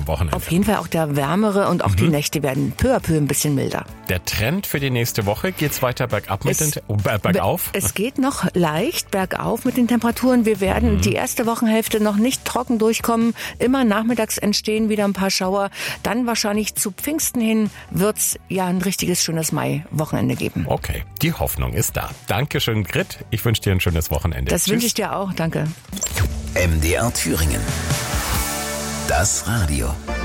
Wochenende. Auf jeden Fall auch der wärmere und auch die Nächte werden peu à peu ein bisschen milder. Der Trend für die nächste Woche, geht's weiter bergab bergauf? Es geht noch leicht bergauf mit den Temperaturen. Wir werden die erste Wochenhälfte noch nicht trocken durchkommen. Immer nachmittags entstehen wieder ein paar Schauer. Dann wahrscheinlich zu Pfingsten hin wird's ja ein richtiges schönes Mai-Wochenende geben. Okay, die Hoffnung ist da. Dankeschön, Grit. Ich wünsche dir ein schönes Wochenende. Das wünsche ich dir auch. Danke. MDR Thüringen. Das Radio.